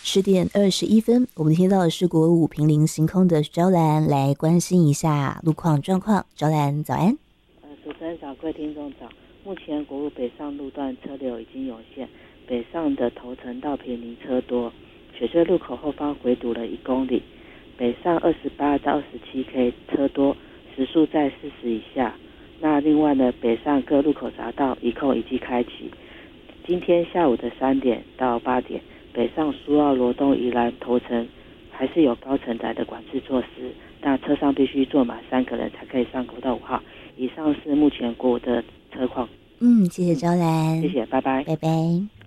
10:21，我们听到的是国5坪林行空的招兰来关心一下路况状况。招兰早安。 主持人早，各位听众早。目前国5北上路段车流已经有限，北上的头城到坪林车多，雪隧路口后方回堵了1公里，北上28到27K 车多，时速在40以下。那另外呢，北上各路口匝道一控已经开启。今天下午的3点到8点，北上苏澳、罗东、宜兰、头城还是有高承载的管制措施，那车上必须坐满3个人才可以上国道5号。以上是目前国5的车况。 谢谢招兰， 谢谢，拜拜， 拜拜。